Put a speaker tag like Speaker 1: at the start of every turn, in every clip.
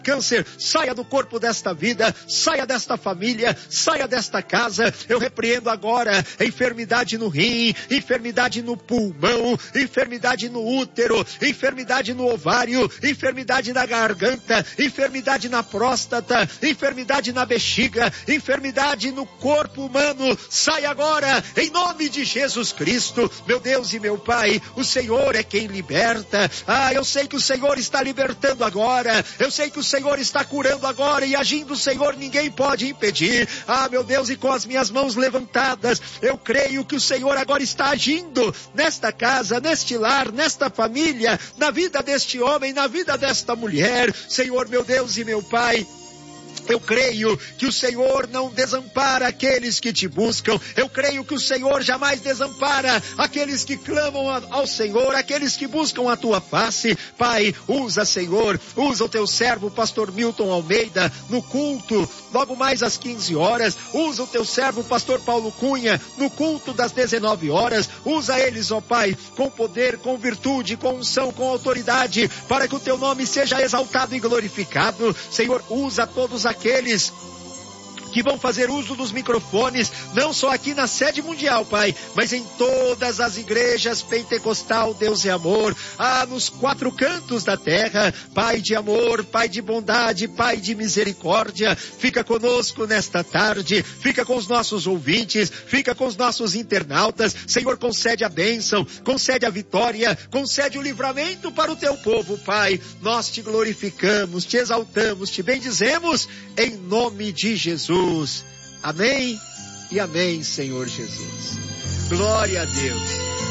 Speaker 1: câncer, saia do corpo desta vida, saia desta família, saia desta casa. Eu repreendo agora enfermidade no rim, enfermidade no pulmão, enfermidade no útero, enfermidade no ovário, enfermidade na garganta, enfermidade na próstata, enfermidade na bexiga, enfermidade no corpo humano. Sai agora, em nome de Jesus Cristo. Meu Deus e meu Pai, o Senhor é quem liberta. Eu sei que o Senhor está libertando agora, eu sei que o Senhor está curando agora, e agindo o Senhor ninguém pode impedir. Meu Deus, e com as minhas mãos levantadas, eu creio que o Senhor agora está agindo nesta casa, neste lar, nesta família, na vida deste homem, na vida desta mulher. Senhor, meu Deus e meu Pai, eu creio que o Senhor não desampara aqueles que te buscam. Eu creio que o Senhor jamais desampara aqueles que clamam ao Senhor, aqueles que buscam a tua face. Pai, usa, Senhor, usa o teu servo, pastor Milton Almeida, no culto, logo mais às 15 horas. Usa o teu servo, pastor Paulo Cunha, no culto das 19 horas. Usa eles, ó Pai, com poder, com virtude, com unção, com autoridade, para que o teu nome seja exaltado e glorificado. Senhor, usa todos aqueles que vão fazer uso dos microfones, não só aqui na sede mundial, Pai, mas em todas as igrejas pentecostal, Deus é amor, nos 4 cantos da terra. Pai de amor, Pai de bondade, Pai de misericórdia, fica conosco nesta tarde, fica com os nossos ouvintes, fica com os nossos internautas. Senhor, concede a bênção, concede a vitória, concede o livramento para o teu povo, Pai. Nós te glorificamos, te exaltamos, te bendizemos, em nome de Jesus. Amém e amém, Senhor Jesus. Glória a Deus.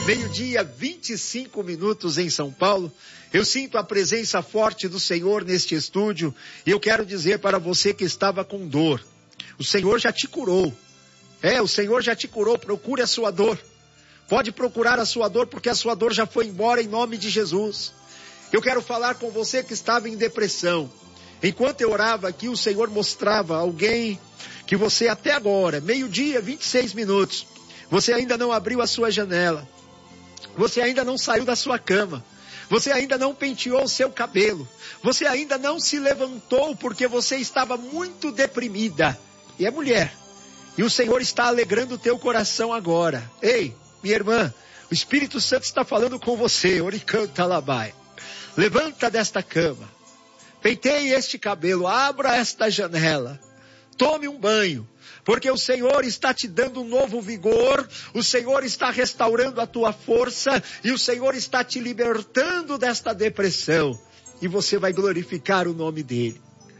Speaker 1: 12:25 em São Paulo. Eu sinto a presença forte do Senhor neste estúdio, e eu quero dizer para você que estava com dor, o Senhor já te curou. O Senhor já te curou. Procure a sua dor. Pode procurar a sua dor, porque a sua dor já foi embora, em nome de Jesus. Eu quero falar com você que estava em depressão. Enquanto eu orava aqui, o Senhor mostrava alguém que você até agora, 12:26, você ainda não abriu a sua janela, você ainda não saiu da sua cama, você ainda não penteou o seu cabelo, você ainda não se levantou porque você estava muito deprimida. E é mulher. E o Senhor está alegrando o teu coração agora. Ei, minha irmã, o Espírito Santo está falando com você. Oricanta labai. Levanta desta cama. Penteie este cabelo, abra esta janela, tome um banho, porque o Senhor está te dando um novo vigor, o Senhor está restaurando a tua força, e o Senhor está te libertando desta depressão, e você vai glorificar o nome dEle.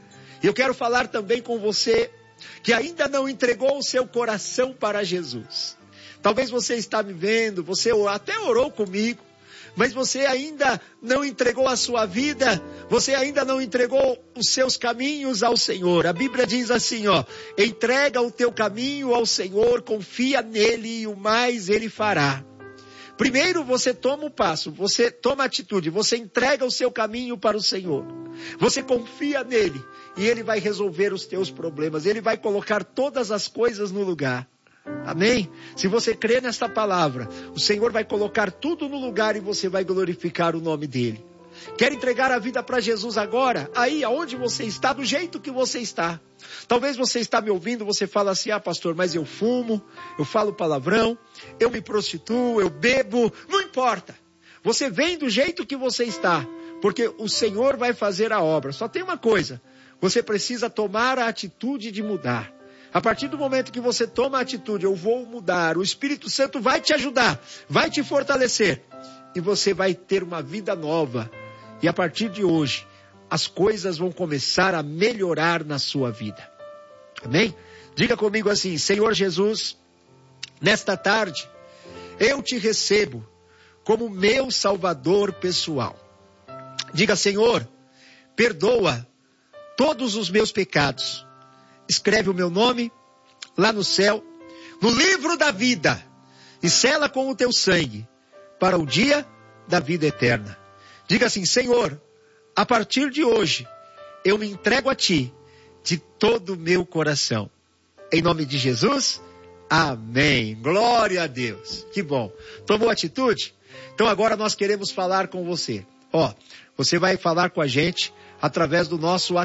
Speaker 1: Eu quero falar também com você que ainda não entregou o seu coração para Jesus. Talvez você está me vendo, você até orou comigo, mas você ainda não entregou a sua vida, você ainda não entregou os seus caminhos ao Senhor. A Bíblia diz assim, entrega o teu caminho ao Senhor, confia nele e o mais ele fará. Primeiro você toma o passo, você toma a atitude, você entrega o seu caminho para o Senhor. Você confia nele e ele vai resolver os teus problemas, ele vai colocar todas as coisas no lugar. Amém? Se você crê nesta palavra, o Senhor vai colocar tudo no lugar e você vai glorificar o nome dEle. Quer entregar a vida para Jesus agora? Aí, aonde você está, do jeito que você está. Talvez você está me ouvindo, você fala assim, pastor, mas eu fumo, eu falo palavrão, eu me prostituo, eu bebo, não importa. Você vem do jeito que você está, porque o Senhor vai fazer a obra. Só tem uma coisa, você precisa tomar a atitude de mudar. A partir do momento que você toma a atitude, eu vou mudar, o Espírito Santo vai te ajudar, vai te fortalecer, e você vai ter uma vida nova. E a partir de hoje, as coisas vão começar a melhorar na sua vida. Amém? Diga comigo assim, Senhor Jesus, nesta tarde, eu te recebo como meu Salvador pessoal. Diga, Senhor, perdoa todos os meus pecados. Escreve o meu nome lá no céu, no livro da vida, e sela com o teu sangue, para o dia da vida eterna. Diga assim, Senhor, a partir de hoje, eu me entrego a ti, de todo o meu coração. Em nome de Jesus, amém. Glória a Deus. Que bom. Tomou atitude? Então agora nós queremos falar com você. Você vai falar com a gente através do nosso